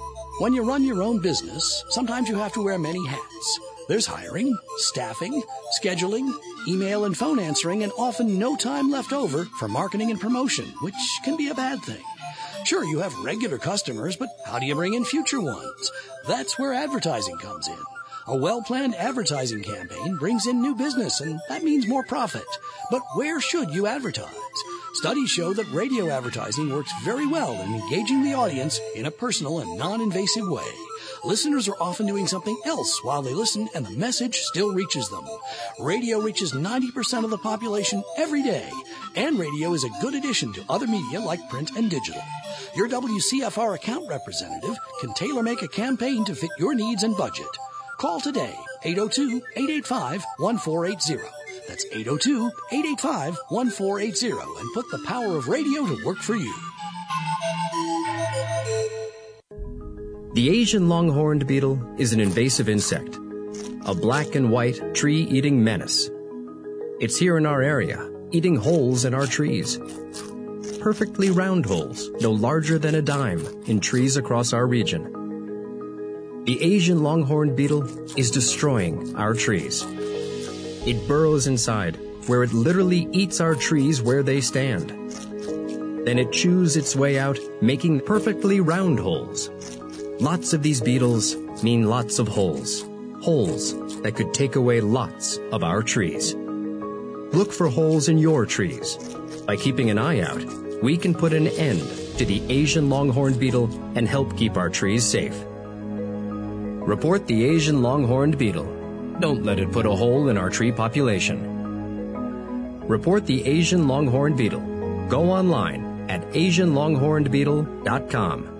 When you run your own business, sometimes you have to wear many hats. There's hiring, staffing, scheduling, email and phone answering, and often no time left over for marketing and promotion, which can be a bad thing. Sure, you have regular customers, but how do you bring in future ones? That's where advertising comes in. A well-planned advertising campaign brings in new business, and that means more profit. But where should you advertise? Studies show that radio advertising works very well in engaging the audience in a personal and non-invasive way. Listeners are often doing something else while they listen, and the message still reaches them. Radio reaches 90% of the population every day, and radio is a good addition to other media like print and digital. Your WCFR account representative can tailor-make a campaign to fit your needs and budget. Call today, 802-885-1480. That's 802-885-1480, and put the power of radio to work for you. The Asian longhorned beetle is an invasive insect, a black and white tree-eating menace. It's here in our area, eating holes in our trees. Perfectly round holes, no larger than a dime, in trees across our region. The Asian longhorned beetle is destroying our trees. It burrows inside, where it literally eats our trees where they stand. Then it chews its way out, making perfectly round holes. Lots of these beetles mean lots of holes. Holes that could take away lots of our trees. Look for holes in your trees. By keeping an eye out, we can put an end to the Asian longhorned beetle and help keep our trees safe. Report the Asian longhorned beetle. Don't let it put a hole in our tree population. Report the Asian longhorned beetle. Go online at AsianLonghornedBeetle.com.